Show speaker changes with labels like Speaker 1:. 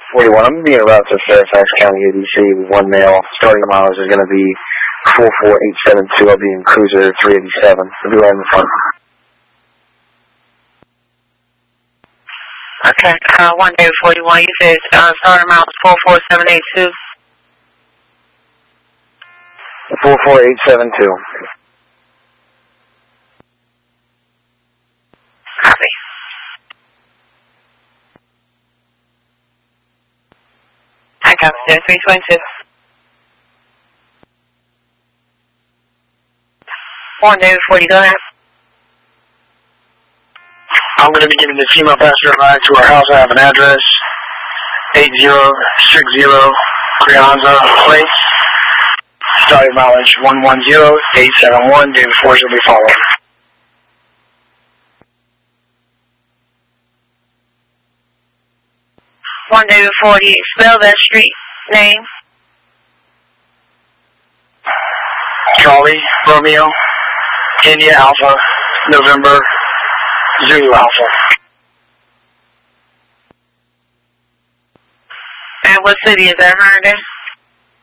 Speaker 1: 41. I'm being routed to Fairfax County ADC with one male. Starting mileage is going to be 44872. I'll be in cruiser 387. I'll be right in the front.
Speaker 2: Okay, 1 David 41. You said starting amount is 44782.
Speaker 1: 44872.
Speaker 2: Copy. I got it, 322. 1 David 40, go ahead.
Speaker 3: I'm going to be giving the female passenger a ride to our house. I have an address, 8060 Crianza Place. Starting mileage 110871. David Force will be following.
Speaker 2: One David 40. Spell that street name.
Speaker 3: Charlie, Romeo, India Alpha, November, Zulu Alpha.
Speaker 2: And what city is that, Herndon?